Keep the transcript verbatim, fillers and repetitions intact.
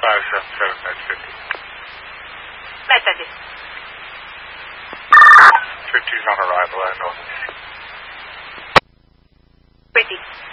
five seven seven, that's fifty. Messages. fifty's on arrival, I know. Pretty.